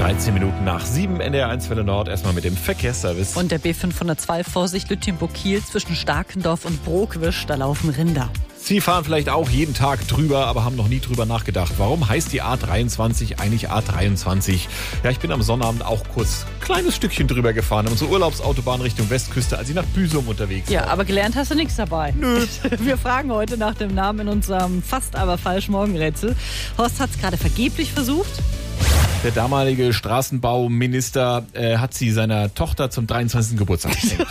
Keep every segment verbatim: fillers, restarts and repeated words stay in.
dreizehn Minuten nach sieben, N D R eins Welle Nord. Erstmal mit dem Verkehrsservice. Und der B fünfhundertzwei, Vorsicht, Lütjenburg-Kiel zwischen Starkendorf und Brokwisch, da laufen Rinder. Sie fahren vielleicht auch jeden Tag drüber, aber haben noch nie drüber nachgedacht. Warum heißt die A dreiundzwanzig eigentlich A dreiundzwanzig? Ja, ich bin am Sonnabend auch kurz ein kleines Stückchen drüber gefahren. Unsere Urlaubsautobahn Richtung Westküste, als ich nach Büsum unterwegs war. Ja, aber gelernt hast du nichts dabei. Nö. Wir fragen heute nach dem Namen in unserem fast aber falsch Morgenrätsel. Horst hat es gerade vergeblich versucht. Der damalige Straßenbauminister äh, hat sie seiner Tochter zum dreiundzwanzigsten Geburtstag geschenkt.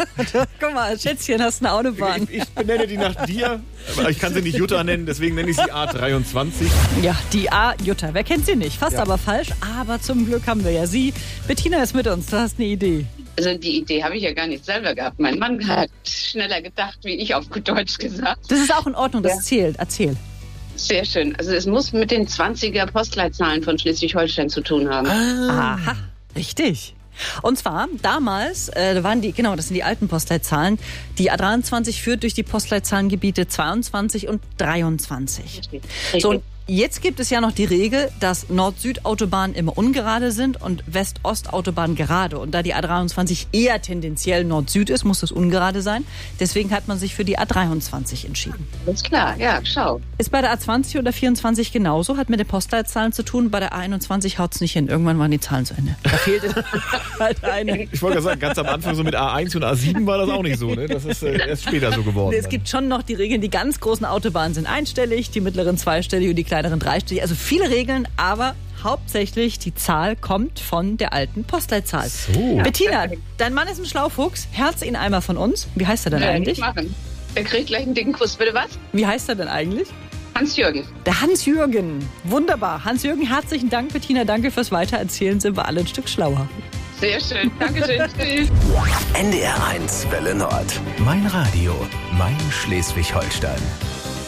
Guck mal, Schätzchen, hast eine Autobahn. Ich, ich benenne die nach dir, aber ich kann sie nicht Jutta nennen, deswegen nenne ich sie A dreiundzwanzig. Ja, die A Jutta. Wer kennt sie nicht? Fast Ja. aber falsch. Aber zum Glück haben wir ja sie. Bettina ist mit uns. Du hast eine Idee. Also die Idee habe ich ja gar nicht selber gehabt. Mein Mann hat schneller gedacht, wie ich auf gut Deutsch gesagt. Das ist auch in Ordnung. Das Ja. zählt. Erzähl. Sehr schön. Also es muss mit den zwanziger Postleitzahlen von Schleswig-Holstein zu tun haben. Aha, richtig. Und zwar, damals äh, waren die, genau, das sind die alten Postleitzahlen. Die A dreiundzwanzig führt durch die Postleitzahlengebiete zweiundzwanzig und dreiundzwanzig. Richtig. So, und jetzt gibt es ja noch die Regel, dass Nord-Süd-Autobahnen immer ungerade sind und West-Ost-Autobahnen gerade. Und da die A dreiundzwanzig eher tendenziell Nord-Süd ist, muss das ungerade sein. Deswegen hat man sich für die A dreiundzwanzig entschieden. Alles klar, ja, schau. Ist bei der A zwanzig oder vierundzwanzig genauso, hat mit den Postleitzahlen zu tun. Bei der A einundzwanzig haut es nicht hin. Irgendwann waren die Zahlen zu Ende. Da fehlte halt eine. Ich wollte gerade sagen, ganz am Anfang so mit A eins und A sieben war das auch nicht so. Ne? Das ist äh, erst später so geworden. Es gibt schon noch die Regeln, die ganz großen Autobahnen sind einstellig, die mittleren zweistellig und die kleineren dreistellig. Also viele Regeln, aber hauptsächlich die Zahl kommt von der alten Postleitzahl. So. Bettina, dein Mann ist ein Schlaufuchs. Herz ihn einmal von uns. Wie heißt er denn Ja, eigentlich? nicht machen. Der kriegt gleich einen dicken Kuss. Bitte was? Wie heißt er denn eigentlich? Hans-Jürgen. Der Hans-Jürgen. Wunderbar. Hans-Jürgen, herzlichen Dank. Bettina, danke fürs Weitererzählen. Sind wir alle ein Stück schlauer. Sehr schön. Dankeschön. Tschüss. N D R eins Welle Nord. Mein Radio, mein Schleswig-Holstein.